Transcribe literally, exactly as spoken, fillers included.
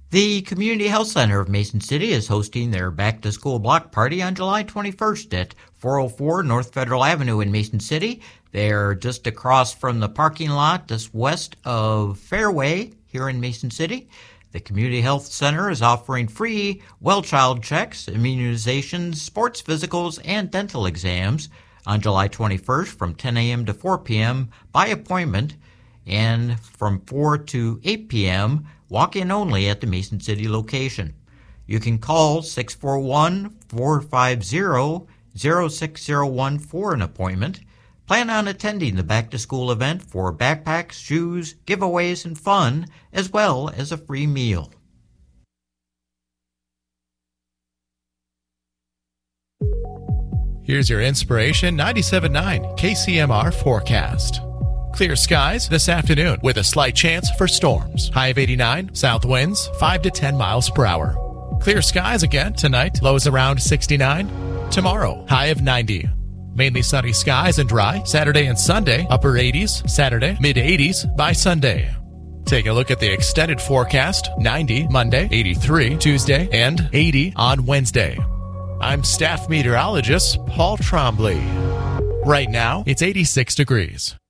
The Community Health Center of Mason City is hosting their back-to-school block party on July twenty-first at four oh four North Federal Avenue in Mason City. They're just across from the parking lot just west of Fairway here in Mason City. The Community Health Center is offering free well child checks, immunizations, sports physicals, and dental exams on July twenty-first from ten a.m. to four p.m. by appointment, and from four to eight p.m. walk-in only at the Mason City location. You can call six four one, four five zero, zero six zero one for an appointment. Plan on attending the back-to-school event for backpacks, shoes, giveaways, and fun, as well as a free meal. Here's your Inspiration ninety-seven point nine K C M R forecast. Clear skies this afternoon with a slight chance for storms. High of eighty-nine, south winds five to ten miles per hour. Clear skies again tonight, lows around sixty-nine. Tomorrow, high of ninety. Mainly sunny skies and dry. Saturday and Sunday, upper eighties. Saturday, mid eighties by Sunday. Take a look at the extended forecast. ninety Monday, eighty-three Tuesday, and eighty on Wednesday. I'm staff meteorologist Paul Trombley. Right now, it's eighty-six degrees.